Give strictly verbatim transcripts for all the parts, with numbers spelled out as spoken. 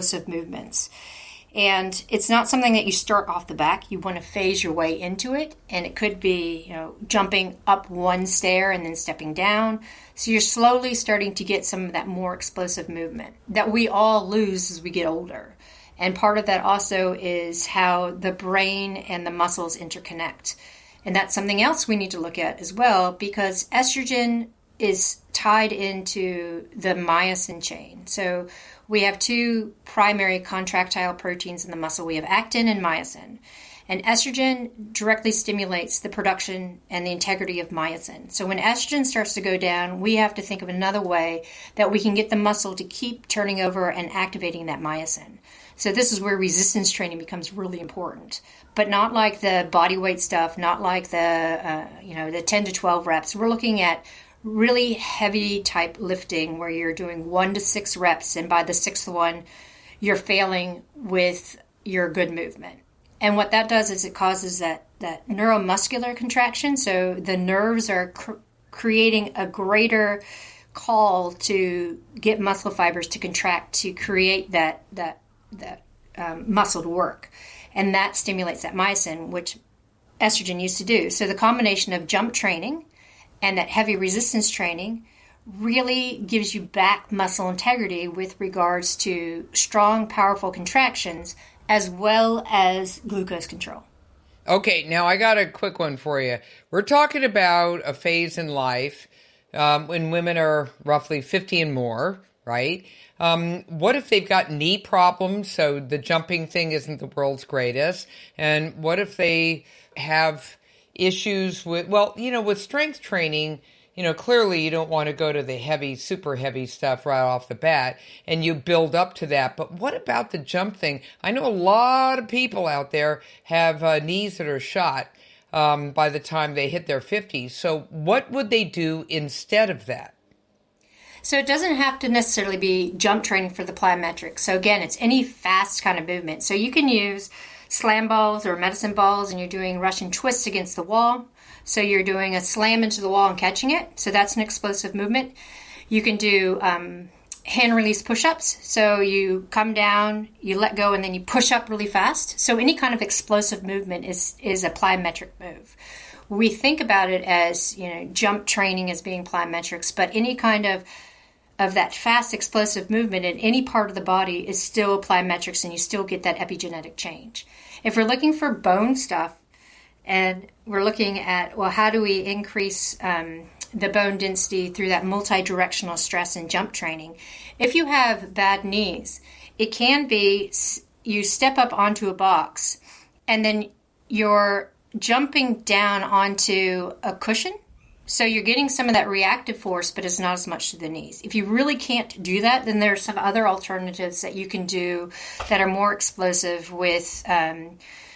explosive movements. And it's not something that you start off the back. You want to phase your way into it. And it could be, you know, jumping up one stair and then stepping down. So you're slowly starting to get some of that more explosive movement that we all lose as we get older. And part of that also is how the brain and the muscles interconnect. And that's something else we need to look at as well, because estrogen is tied into the myosin chain. So we have two primary contractile proteins in the muscle. We have actin and myosin. And estrogen directly stimulates the production and the integrity of myosin. So when estrogen starts to go down, we have to think of another way that we can get the muscle to keep turning over and activating that myosin. So this is where resistance training becomes really important, but not like the body weight stuff, not like the, uh, you know, the ten to twelve reps. We're looking at really heavy type lifting where you're doing one to six reps, and by the sixth one, you're failing with your good movement. And what that does is it causes that, that neuromuscular contraction. So the nerves are cr- creating a greater call to get muscle fibers to contract to create that, that, that um, muscle to work. And that stimulates that myosin, which estrogen used to do. So the combination of jump training and that heavy resistance training really gives you back muscle integrity with regards to strong, powerful contractions as well as glucose control. Okay, now I got a quick one for you. We're talking about a phase in life um, when women are roughly fifty and more, right? Um, what if they've got knee problems, so the jumping thing isn't the world's greatest? And what if they have issues with, well, you know, with strength training, you know, clearly you don't want to go to the heavy, super heavy stuff right off the bat, and you build up to that. But what about the jump thing? I know a lot of people out there have uh, knees that are shot um, by the time they hit their fifties. So what would they do instead of that? So it doesn't have to necessarily be jump training for the plyometrics. So again, it's any fast kind of movement. So you can use slam balls or medicine balls, and you're doing Russian twists against the wall. So you're doing a slam into the wall and catching it. So that's an explosive movement. You can do um, hand release push-ups. So you come down, you let go, and then you push up really fast. So any kind of explosive movement is, is a plyometric move. We think about it as, you know, jump training as being plyometrics, but any kind of of that fast explosive movement in any part of the body is still plyometrics, and you still get that epigenetic change. If we're looking for bone stuff, and we're looking at, well, how do we increase um, the bone density through that multi-directional stress and jump training? If you have bad knees, it can be you step up onto a box and then you're jumping down onto a cushion. So you're getting some of that reactive force, but it's not as much to the knees. If you really can't do that, then there are some other alternatives that you can do that are more explosive with um,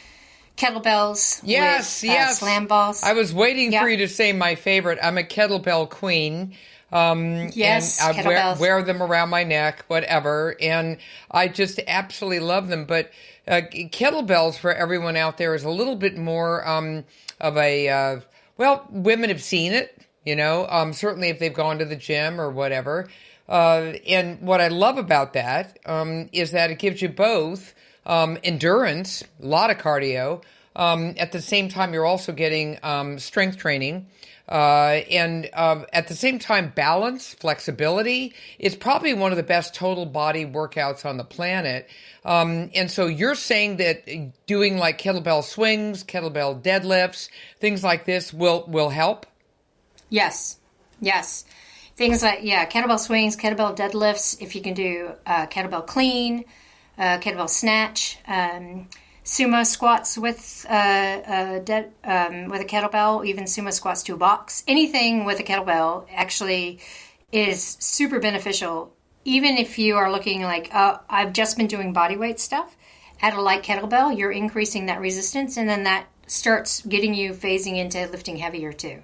kettlebells, yes, with uh, yes. slam balls. I was waiting yep. for you to say my favorite. I'm a kettlebell queen. Um, yes, and I wear, kettlebells. wear them around my neck, whatever. And I just absolutely love them. But uh, kettlebells for everyone out there is a little bit more um, of a... Uh, Well, women have seen it, you know, um, certainly if they've gone to the gym or whatever. Uh, and what I love about that um, is that it gives you both um, endurance, a lot of cardio. Um, at the same time, you're also getting um, strength training. Uh, and uh, at the same time, balance, flexibility. It's probably one of the best total body workouts on the planet. Um, and so you're saying that doing like kettlebell swings, kettlebell deadlifts, things like this will, will help? Yes. Yes. Things like, yeah, kettlebell swings, kettlebell deadlifts, if you can do uh, kettlebell clean, uh, kettlebell snatch, um, sumo squats with uh, a de- um, with a kettlebell, even sumo squats to a box. Anything with a kettlebell actually is super beneficial. Even if you are looking like, oh, I've just been doing body weight stuff, at a light kettlebell, you're increasing that resistance, and then that starts getting you phasing into lifting heavier too.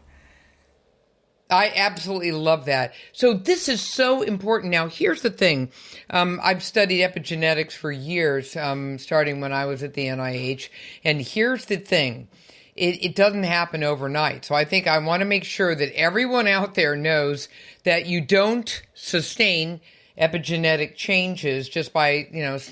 I absolutely love that. So this is so important. Now, here's the thing. Um, I've studied epigenetics for years, um, starting when I was at the N I H. And here's the thing. It, it doesn't happen overnight. So I think I want to make sure that everyone out there knows that you don't sustain epigenetic changes just by, you know,